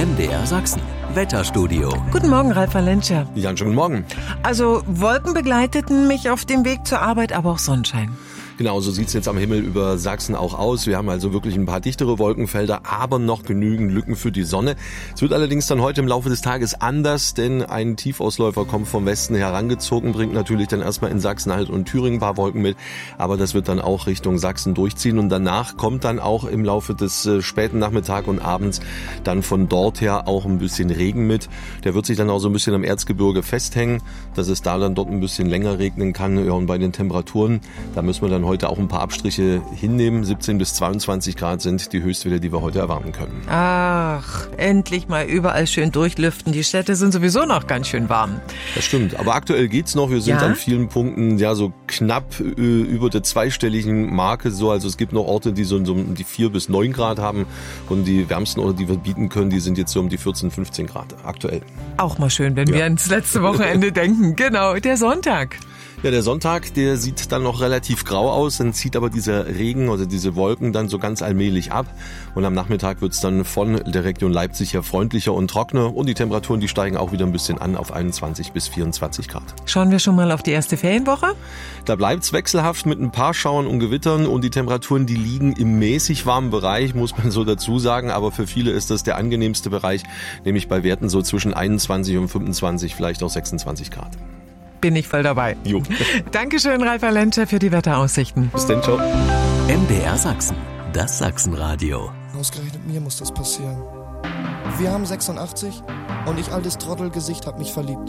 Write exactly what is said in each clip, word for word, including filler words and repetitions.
M D R Sachsen. Wetterstudio. Guten Morgen, Ralf Valenscher. Ja, schönen Morgen. Also Wolken begleiteten mich auf dem Weg zur Arbeit, aber auch Sonnenschein. Genau, so sieht's jetzt am Himmel über Sachsen auch aus. Wir haben also wirklich ein paar dichtere Wolkenfelder, aber noch genügend Lücken für die Sonne. Es wird allerdings dann heute im Laufe des Tages anders, denn ein Tiefausläufer kommt vom Westen herangezogen, bringt natürlich dann erstmal in Sachsen-Anhalt und Thüringen ein paar Wolken mit, aber das wird dann auch Richtung Sachsen durchziehen und danach kommt dann auch im Laufe des äh, späten Nachmittags und Abends dann von dort her auch ein bisschen Regen mit. Der wird sich dann auch so ein bisschen am Erzgebirge festhängen, dass es da dann dort ein bisschen länger regnen kann. Ja, und bei den Temperaturen, da müssen wir dann heute auch ein paar Abstriche hinnehmen. siebzehn bis zweiundzwanzig Grad sind die Höchstwerte, die wir heute erwarten können. Ach, endlich mal überall schön durchlüften. Die Städte sind sowieso noch ganz schön warm. Das stimmt, aber aktuell geht's noch. Wir sind Ja? an vielen Punkten ja so knapp äh, über der zweistelligen Marke. So, also es gibt noch Orte, die so, so um die vier bis neun Grad haben und die wärmsten Orte, die wir bieten können, die sind jetzt so um die vierzehn, fünfzehn Grad aktuell. Auch mal schön, wenn Ja. wir ans letzte Wochenende denken. Genau, der Sonntag. Ja, der Sonntag, der sieht dann noch relativ grau aus, dann zieht aber dieser Regen oder diese Wolken dann so ganz allmählich ab und am Nachmittag wird's dann von der Region Leipzig her freundlicher und trockener und die Temperaturen, die steigen auch wieder ein bisschen an auf einundzwanzig bis vierundzwanzig Grad. Schauen wir schon mal auf die erste Ferienwoche. Da bleibt's wechselhaft mit ein paar Schauern und Gewittern und die Temperaturen, die liegen im mäßig warmen Bereich, muss man so dazu sagen, aber für viele ist das der angenehmste Bereich, nämlich bei Werten so zwischen einundzwanzig und fünfundzwanzig, vielleicht auch sechsundzwanzig Grad. Bin ich voll dabei. Jo. Dankeschön, Ralf Valenscher, für die Wetteraussichten. Bis dann, ciao. M D R Sachsen. Das Sachsenradio. Ausgerechnet mir muss das passieren. Wir haben sechsundachtzig und ich, altes Trottelgesicht, hab mich verliebt.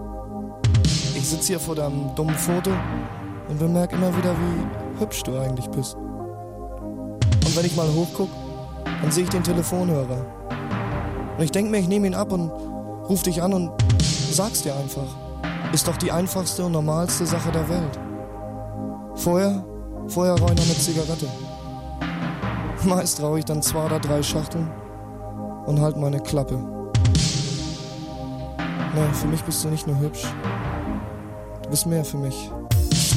Ich sitz hier vor deinem dummen Foto und bemerk immer wieder, wie hübsch du eigentlich bist. Und wenn ich mal hochguck, dann sehe ich den Telefonhörer. Und ich denk mir, ich nehme ihn ab und ruf dich an und sag's dir einfach. Ist doch die einfachste und normalste Sache der Welt. Vorher, vorher rauche ich noch eine Zigarette. Meist rauche ich dann zwei oder drei Schachteln und halt meine Klappe. Nee, für mich bist du nicht nur hübsch. Du bist mehr für mich.